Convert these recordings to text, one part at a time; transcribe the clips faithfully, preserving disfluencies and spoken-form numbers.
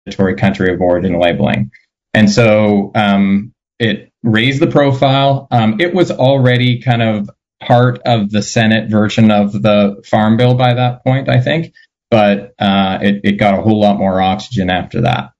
mandatory country of origin labeling. And so um, it raised the profile. Um, it was already kind of part of the Senate version of the Farm Bill by that point, I think, but uh, it, it got a whole lot more oxygen after that.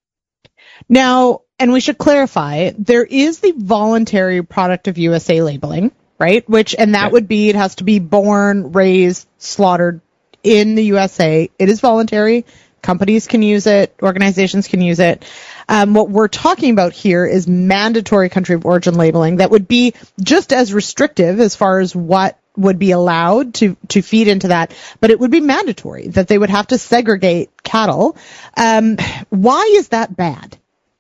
Now, and we should clarify, there is the voluntary product of U S A labeling, right? Which, and that yeah. would be, it has to be born, raised, slaughtered in the U S A. It is voluntary. Companies can use it. Organizations can use it. Um, what we're talking about here is mandatory country of origin labeling that would be just as restrictive as far as what would be allowed to, to feed into that, but it would be mandatory that they would have to segregate cattle. Um, why is that bad?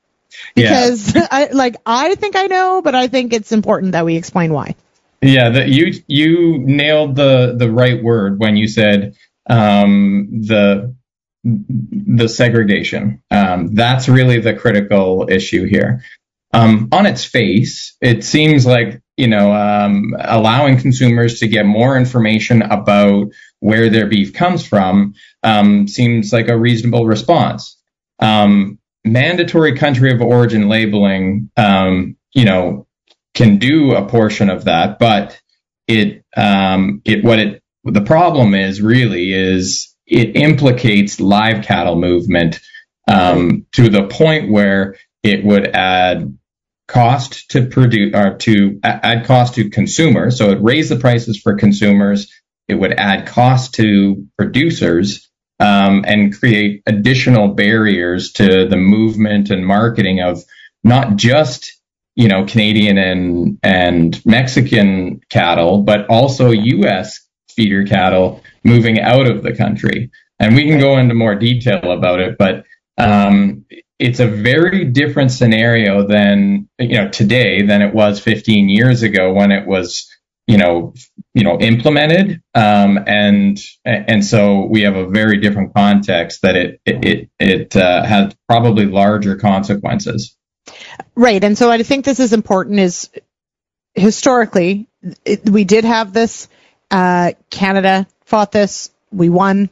Because yeah. I, like, I think I know, but I think it's important that we explain why. Yeah, the, you you nailed the, the right word when you said um, the the segregation. Um, that's really the critical issue here. Um, on its face, it seems like, you know, um, allowing consumers to get more information about where their beef comes from um, seems like a reasonable response. Um, mandatory country of origin labeling, um, you know, can do a portion of that, but it, um, it, what it, the problem is really is it implicates live cattle movement, um, to the point where it would add cost to produce, or to add cost to consumers. So it raise the prices for consumers. It would add cost to producers, um, and create additional barriers to the movement and marketing of not just, you know, Canadian and, and Mexican cattle, but also U S feeder cattle moving out of the country. And we can go into more detail about it, but um, it's a very different scenario than, you know, today than it was fifteen years ago when it was, you know, you know, implemented. Um, and and so we have a very different context that it it it, it uh, has probably larger consequences. Right. And so I think this is important is historically, it, we did have this. Uh, Canada fought this. We won.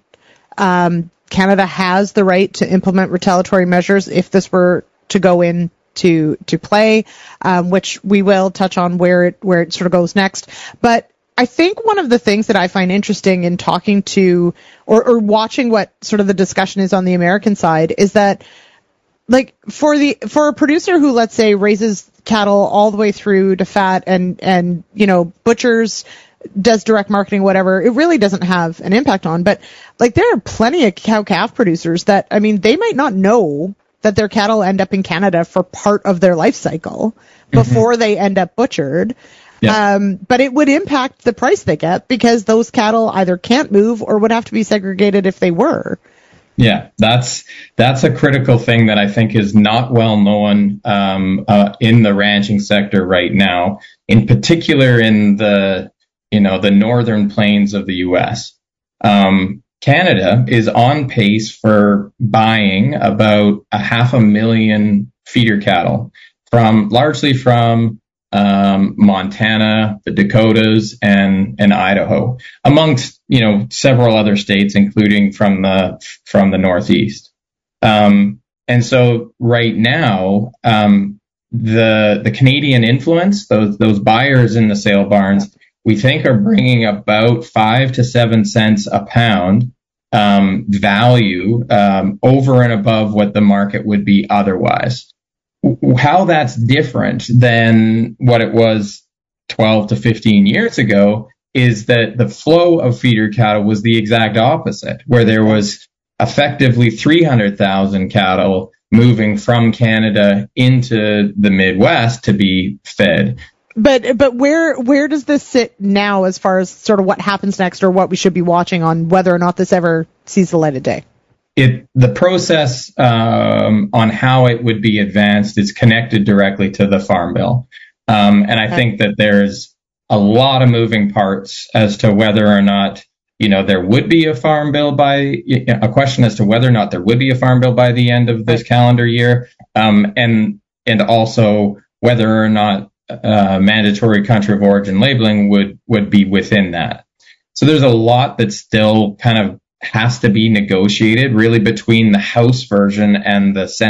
Um, Canada has the right to implement retaliatory measures if this were to go in to, to play, um, which we will touch on where it, where it sort of goes next. But I think one of the things that I find interesting in talking to or, or watching what sort of the discussion is on the American side is that, like, for the, for a producer who, let's say, raises cattle all the way through to fat and, and, you know, butchers, does direct marketing, whatever, it really doesn't have an impact on. But, like, there are plenty of cow-calf producers that, I mean, they might not know that their cattle end up in Canada for part of their life cycle before mm-hmm. they end up butchered. Yeah. Um, but it would impact the price they get because those cattle either can't move or would have to be segregated if they were. Yeah, that's that's a critical thing that I think is not well known um, uh, in the ranching sector right now, in particular in the you know, the northern plains of the U S. Um, Canada is on pace for buying about a half a million feeder cattle from largely from um, Montana, the Dakotas, and and Idaho, amongst you know several other states, including from the from the Northeast. Um, and so right now, um, the the Canadian influence, those those buyers in the sale barns, we think are bringing about five to seven cents a pound um, value um, over and above what the market would be otherwise. How that's different than what it was twelve to fifteen years ago is that the flow of feeder cattle was the exact opposite, where there was effectively three hundred thousand cattle moving from Canada into the Midwest to be fed. But but where where does this sit now as far as sort of what happens next or what we should be watching on whether or not this ever sees the light of day? It the process um, on how it would be advanced is connected directly to the Farm Bill. Um, and I okay. think that there's a lot of moving parts as to whether or not, you know, there would be a Farm Bill by a question as to whether or not there would be a Farm Bill by the end of this right. calendar year. Um, and and also whether or not Uh, mandatory country of origin labeling would would be within that. So there's a lot that's still kind of has to be negotiated really between the House version and the Senate